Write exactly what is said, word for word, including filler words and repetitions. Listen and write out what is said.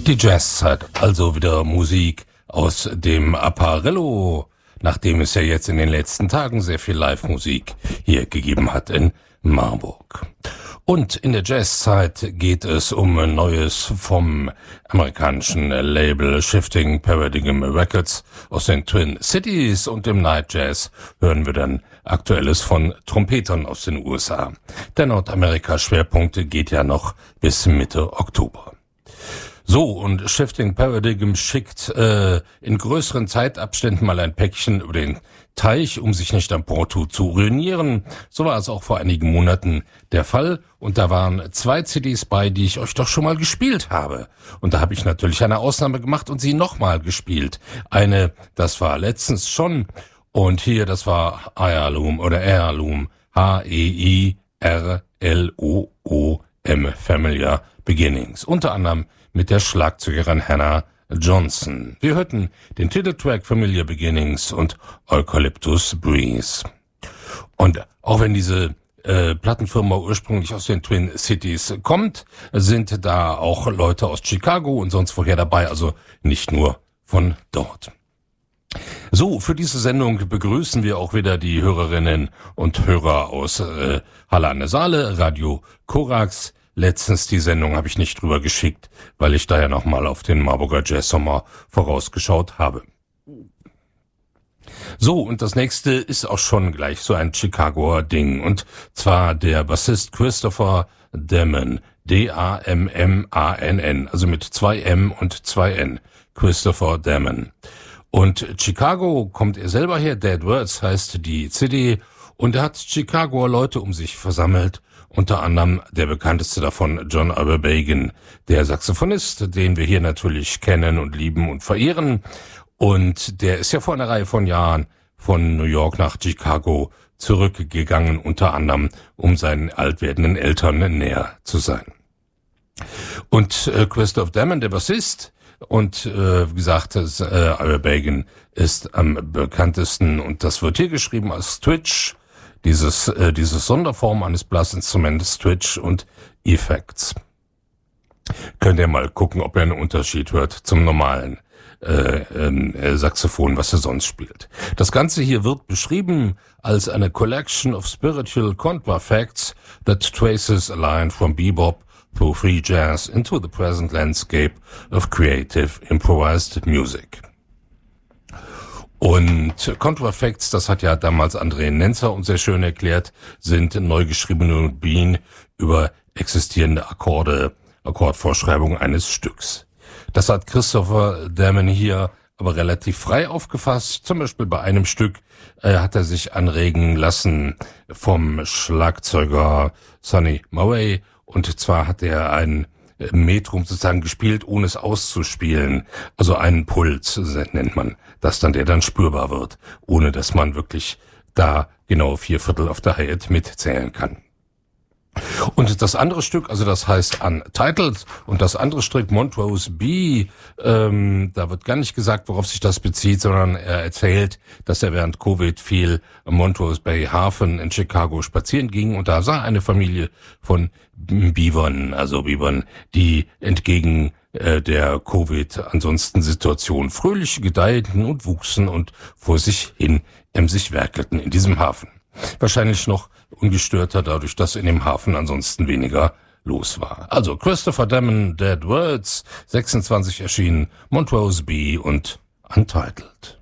Die Jazzzeit, also wieder Musik aus dem Apparillo, nachdem es ja jetzt in den letzten Tagen sehr viel Live-Musik hier gegeben hat in Marburg. Und in der Jazzzeit geht es um Neues vom amerikanischen Label Shifting Paradigm Records aus den Twin Cities, und im Night Jazz hören wir dann Aktuelles von Trompetern aus den U S A. Der Nordamerika-Schwerpunkt geht ja noch bis Mitte Oktober. So, und Shifting Paradigm schickt äh, in größeren Zeitabständen mal ein Päckchen über den Teich, um sich nicht am Porto zu ruinieren. So war es auch vor einigen Monaten der Fall. Und da waren zwei C Ds bei, die ich euch doch schon mal gespielt habe. Und da habe ich natürlich eine Ausnahme gemacht und sie nochmal gespielt. Eine, das war letztens schon. Und hier, das war Heirloom oder Heirloom. H E I R L O O M. Familiar Beginnings. Unter anderem mit der Schlagzeugerin Hannah Johnson. Wir hörten den Titeltrack Familiar Beginnings und Eucalyptus Breeze. Und auch wenn diese äh, Plattenfirma ursprünglich aus den Twin Cities kommt, sind da auch Leute aus Chicago und sonst woher dabei, also nicht nur von dort. So, für diese Sendung begrüßen wir auch wieder die Hörerinnen und Hörer aus äh, Halle an der Saale, Radio Korax. Letztens die Sendung habe ich nicht drüber geschickt, weil ich da ja nochmal auf den Marburger Jazz Sommer vorausgeschaut habe. So, und das nächste ist auch schon gleich so ein Chicagoer Ding, und zwar der Bassist Christopher Dammann, D A M M A N N, also mit zwei M und zwei N, Christopher Dammann. Und Chicago kommt er selber her, Dead Words heißt die C D, und er hat Chicagoer Leute um sich versammelt. Unter anderem der bekannteste davon, John Aberbagan, der Saxophonist, den wir hier natürlich kennen und lieben und verehren. Und der ist ja vor einer Reihe von Jahren von New York nach Chicago zurückgegangen, unter anderem, um seinen alt werdenden Eltern näher zu sein. Und äh, Christopher Dammann, der Bassist, und äh, wie gesagt, das, äh, Aberbagan ist am bekanntesten, und das wird hier geschrieben als Twitch. Dieses, äh, diese Sonderform eines Blasinstrumentes, Twitch und Effects. Könnt ihr mal gucken, ob ihr einen Unterschied hört zum normalen äh, äh, Saxophon, was er sonst spielt. Das Ganze hier wird beschrieben als eine collection of spiritual contrafacts that traces a line from bebop through free jazz into the present landscape of creative improvised music. Und Contrafacts, das hat ja damals André Nenzer uns sehr schön erklärt, sind neu geschriebene Melodien über existierende Akkorde, Akkordvorschreibungen eines Stücks. Das hat Christopher Dammann hier aber relativ frei aufgefasst. Zum Beispiel bei einem Stück äh, hat er sich anregen lassen vom Schlagzeuger Sonny Murray, und zwar hat er ein Metrum sozusagen gespielt, ohne es auszuspielen. Also einen Puls nennt man das dann, der dann spürbar wird, ohne dass man wirklich da genau vier Viertel auf der Hi-Hat mitzählen kann. Und das andere Stück, also das heißt Untitled, und das andere Stück Montrose B, ähm, da wird gar nicht gesagt, worauf sich das bezieht, sondern er erzählt, dass er während Covid viel am Montrose Bay Hafen in Chicago spazieren ging, und da sah eine Familie von Bibern, also Bibern, die entgegen äh, der Covid ansonsten Situation fröhlich gedeihten und wuchsen und vor sich hin emsig werkelten in diesem Hafen. Wahrscheinlich noch ungestörter dadurch, dass in dem Hafen ansonsten weniger los war. Also Christopher Dammann, Dead Words, sechsundzwanzig erschienen, Montrose B und Untitled.